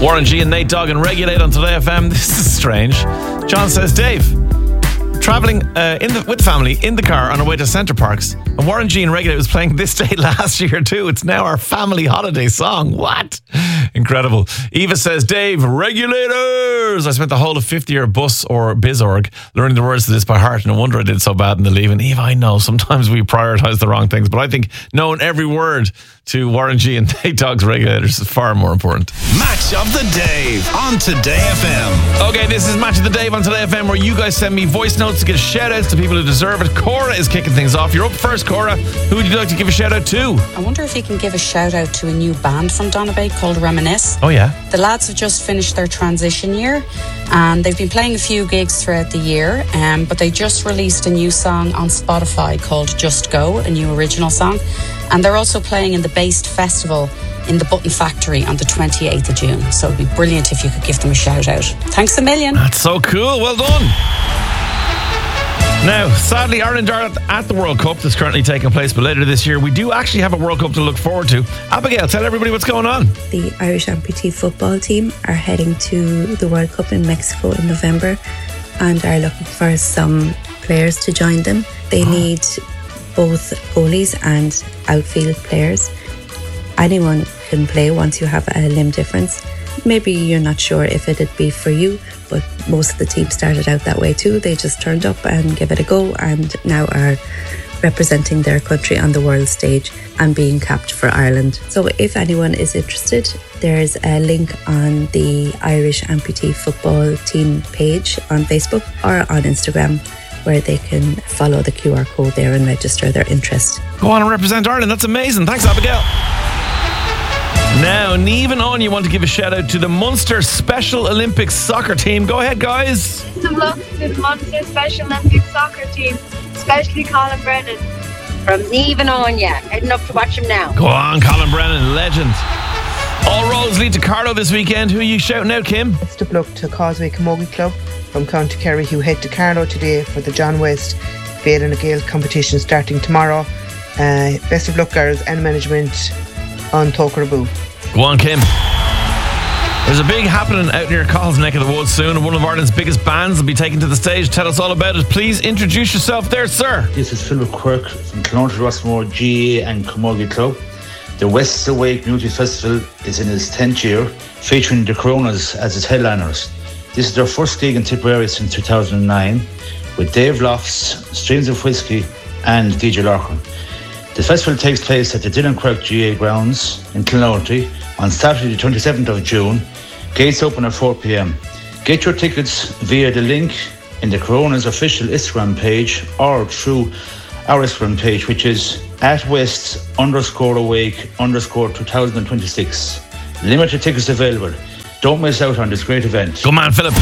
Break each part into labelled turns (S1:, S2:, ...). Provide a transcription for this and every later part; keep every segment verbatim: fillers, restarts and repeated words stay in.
S1: Warren G and Nate Dogg and Regulate on Today F M. This is strange. John says, Dave, travelling uh, in the, with family in the car on our way to Centre Parks, and Warren G and Regulate was playing this day last year too. It's now our family holiday song. What? Incredible. Eva says, Dave, Regulators. I spent the whole of fifth year bus or Bizorg learning the words to this by heart. No wonder I did so bad in the leaving. Eva, I know sometimes we prioritise the wrong things, but I think knowing every word to Warren G and Nate Dogg's Regulators is far more important.
S2: Match of the Dave on Today F M.
S1: Okay, this is Match of the Dave on Today F M, where you guys send me voice notes to give shout outs to people who deserve it. Cora is kicking things off. You're up first, Cora. Who would you like to give a shout out to?
S3: I wonder if you can give a shout out to a new band from Donabate called Reminisce.
S1: Oh yeah.
S3: The lads have just finished their transition year and they've been playing a few gigs throughout the year, um, but they just released a new song on Spotify called Just Go, a new original song. And they're also playing in the Based Festival in the Button Factory on the twenty-eighth of June. So it'd be brilliant if you could give them a shout out. Thanks a million.
S1: That's so cool. Well done. Now, sadly, Ireland are at the World Cup that's currently taking place, but later this year we do actually have a World Cup to look forward to. Abigail, tell everybody what's going on.
S4: The Irish amputee football team are heading to the World Cup in Mexico in November and are looking for some players to join them. They oh. need both goalies and outfield players. Anyone can play once you have a limb difference. Maybe you're not sure if it'd be for you, but most of the team started out that way too. They just turned up and gave it a go and now are representing their country on the world stage and being capped for Ireland. So if anyone is interested, there's a link on the Irish amputee football team page on Facebook or on Instagram where they can follow the Q R code there and register their interest.
S1: Go on and represent Ireland. That's amazing. Thanks, Abigail. Now, Niamh and Anya want to give a shout out to the Munster Special Olympics soccer team. Go ahead, guys.
S5: Some love to the Munster Special Olympics soccer team, especially Colin Brennan.
S6: From Niamh and Anya, heading up to watch him now.
S1: Go on, Colin Brennan, legend. All roads lead to Carlow this weekend. Who are you shouting out, Kim?
S7: Best of luck to Causeway Camogie Club from County Kerry, who head to Carlow today for the John West Vale and Gale competition starting tomorrow. Uh, best of luck, girls, and management on Tokeraboo.
S1: Go on, Kim. There's a big happening out near Coles neck of the woods soon, and one of Ireland's biggest bands will be taken to the stage. Tell us all about it. Please introduce yourself there, sir.
S8: This is Philip Quirk from Clontarf Rossmore G A A and Camogie Club. The West Awake Music Festival is in its tenth year, featuring the Coronas as its headliners. This is their first gig in Tipperary since two thousand nine, with Dave Lofts, Streams of Whiskey, and D J Larkin. The festival takes place at the Dylan Quirk G A A grounds in Clontarf on Saturday the twenty-seventh of June. Gates open at four p.m. Get your tickets via the link in the Corona's official Instagram page or through our Instagram page, which is at West underscore awake underscore two thousand twenty-six. Limited tickets available. Don't miss out on this great event.
S1: Good man, Philip.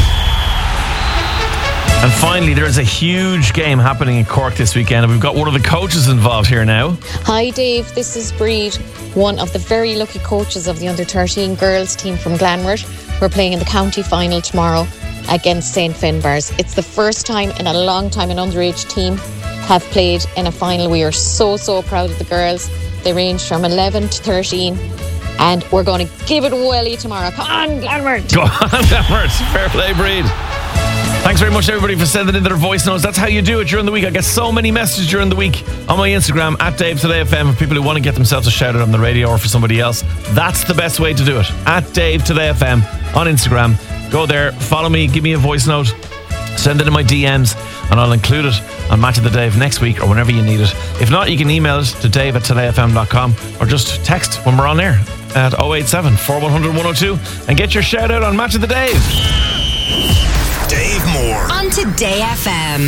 S1: And finally, there's a huge game happening in Cork this weekend, and we've got one of the coaches involved here now.
S9: Hi Dave, this is Breed, one of the very lucky coaches of the under thirteen girls team from Glanward. We're playing in the county final tomorrow against Saint Finbarrs. It's the first time in a long time an underage team have played in a final. We are so, so proud of the girls. They range from eleven to thirteen. And we're going to give it a welly tomorrow. Come on, Glanward.
S1: Go on, Glanward. Fair play, Breed. Thanks very much, everybody, for sending in their voice notes. That's how you do it during the week. I get so many messages during the week on my Instagram, at Dave Today F M, for people who want to get themselves a shout out on the radio or for somebody else. That's the best way to do it. At Dave Today F M on Instagram. Go there, follow me, give me a voice note, send it in my D Ms, and I'll include it on Match of the Dave next week or whenever you need it. If not, you can email it to dave at today f m dot com or just text when we're on air at oh eight seven, four one zero zero, one oh two and get your shout out on Match of the Dave.
S2: Dave Moore
S10: on Today F M.